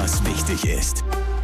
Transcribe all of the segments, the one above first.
was wichtig ist.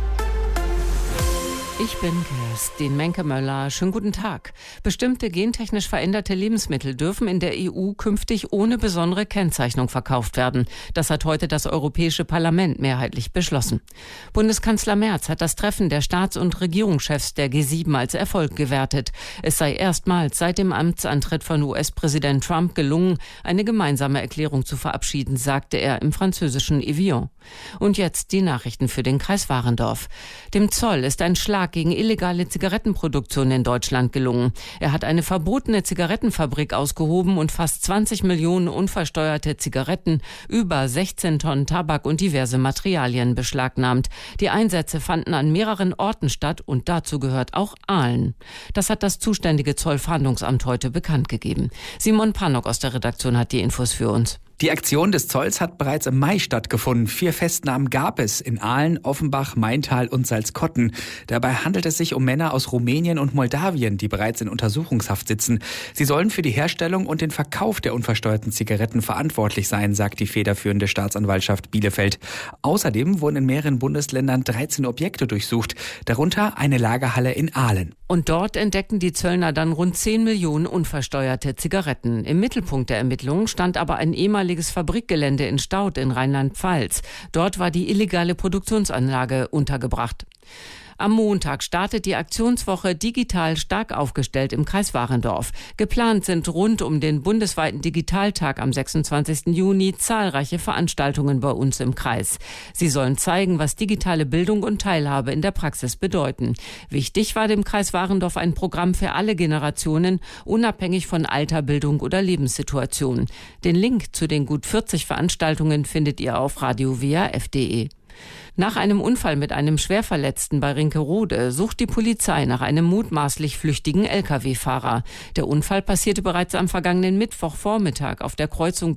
Ich bin Kerstin Menke-Möller. Schönen guten Tag. Bestimmte gentechnisch veränderte Lebensmittel dürfen in der EU künftig ohne besondere Kennzeichnung verkauft werden. Das hat heute das Europäische Parlament mehrheitlich beschlossen. Bundeskanzler Merz hat das Treffen der Staats- und Regierungschefs der G7 als Erfolg gewertet. Es sei erstmals seit dem Amtsantritt von US-Präsident Trump gelungen, eine gemeinsame Erklärung zu verabschieden, sagte er im französischen Evian. Und jetzt die Nachrichten für den Kreis Warendorf. Dem Zoll ist ein Schlag gegen illegale Zigarettenproduktion in Deutschland gelungen. Er hat eine verbotene Zigarettenfabrik ausgehoben und fast 20 Millionen unversteuerte Zigaretten, über 16 Tonnen Tabak und diverse Materialien beschlagnahmt. Die Einsätze fanden an mehreren Orten statt und dazu gehört auch Aalen. Das hat das zuständige Zollfahndungsamt heute bekannt gegeben. Simon Pannock aus der Redaktion hat die Infos für uns. Die Aktion des Zolls hat bereits im Mai stattgefunden. 4 Festnahmen gab es in Aalen, Offenbach, Maintal und Salzkotten. Dabei handelt es sich um Männer aus Rumänien und Moldawien, die bereits in Untersuchungshaft sitzen. Sie sollen für die Herstellung und den Verkauf der unversteuerten Zigaretten verantwortlich sein, sagt die federführende Staatsanwaltschaft Bielefeld. Außerdem wurden in mehreren Bundesländern 13 Objekte durchsucht, darunter eine Lagerhalle in Aalen. Und dort entdeckten die Zöllner dann rund 10 Millionen unversteuerte Zigaretten. Im Mittelpunkt der Ermittlungen stand aber ein ehemaliges Fabrikgelände in Staudt in Rheinland-Pfalz. Dort war die illegale Produktionsanlage untergebracht. Am Montag startet die Aktionswoche Digital stark aufgestellt im Kreis Warendorf. Geplant sind rund um den bundesweiten Digitaltag am 26. Juni zahlreiche Veranstaltungen bei uns im Kreis. Sie sollen zeigen, was digitale Bildung und Teilhabe in der Praxis bedeuten. Wichtig war dem Kreis Warendorf ein Programm für alle Generationen, unabhängig von Alter, Bildung oder Lebenssituation. Den Link zu den gut 40 Veranstaltungen findet ihr auf radio-waf.de. Nach einem Unfall mit einem Schwerverletzten bei Rinkerode sucht die Polizei nach einem mutmaßlich flüchtigen Lkw-Fahrer. Der Unfall passierte bereits am vergangenen Mittwochvormittag auf der Kreuzung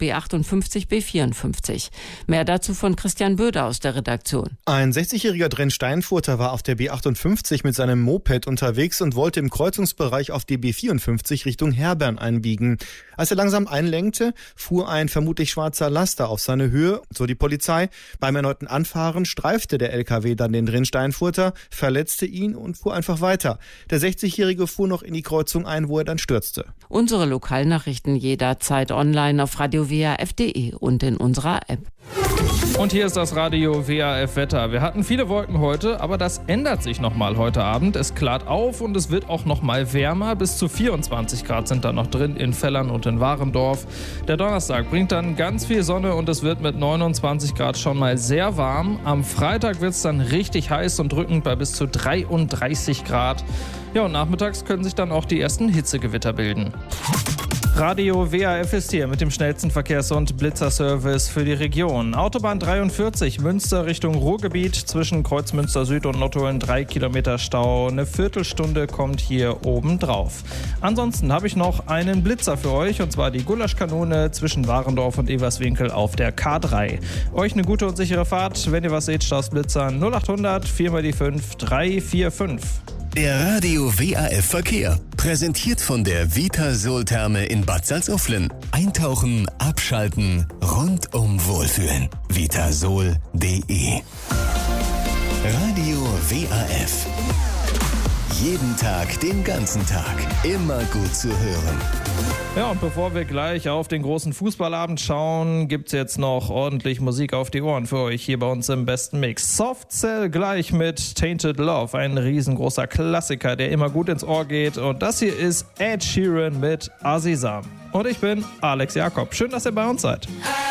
B58/B54. Mehr dazu von Christian Böder aus der Redaktion. Ein 60-jähriger Drenn-Steinfurter war auf der B58 mit seinem Moped unterwegs und wollte im Kreuzungsbereich auf die B54 Richtung Herbern einbiegen. Als er langsam einlenkte, fuhr ein vermutlich schwarzer Laster auf seine Höhe, so die Polizei. Beim erneuten Anfahren streifte der LKW dann den Drenn-Steinfurter, verletzte ihn und fuhr einfach weiter. Der 60-Jährige fuhr noch in die Kreuzung ein, wo er dann stürzte. Unsere Lokalnachrichten jederzeit online auf radio-waf.de und in unserer App. Und hier ist das Radio WAF Wetter. Wir hatten viele Wolken heute, aber das ändert sich nochmal heute Abend. Es klart auf und es wird auch nochmal wärmer. Bis zu 24 Grad sind da noch drin in Vellern und in Warendorf. Der Donnerstag bringt dann ganz viel Sonne und es wird mit 29 Grad schon mal sehr warm. Am Freitag wird es dann richtig heiß und drückend bei bis zu 33 Grad. Ja, und nachmittags können sich dann auch die ersten Hitzegewitter bilden. Radio WAF ist hier mit dem schnellsten Verkehrs- und Blitzerservice für die Region. Autobahn 43, Münster Richtung Ruhrgebiet, zwischen Kreuzmünster Süd und Nottuln 3 Kilometer Stau. Eine Viertelstunde kommt hier oben drauf. Ansonsten habe ich noch einen Blitzer für euch, und zwar die Gulaschkanone zwischen Warendorf und Everswinkel auf der K3. Euch eine gute und sichere Fahrt. Wenn ihr was seht, Stausblitzern 0800 4x5 345. Der Radio WAF Verkehr. Präsentiert von der Vitasol-Therme in Bad Salzuflen. Eintauchen, abschalten, rundum wohlfühlen. Vitasol.de. Radio WAF. Jeden Tag, den ganzen Tag. Immer gut zu hören. Ja, und bevor wir gleich auf den großen Fußballabend schauen, gibt's jetzt noch ordentlich Musik auf die Ohren für euch hier bei uns im besten Mix. Soft Cell gleich mit Tainted Love, ein riesengroßer Klassiker, der immer gut ins Ohr geht. Und das hier ist Ed Sheeran mit Azizam. Und ich bin Alex Jakob. Schön, dass ihr bei uns seid.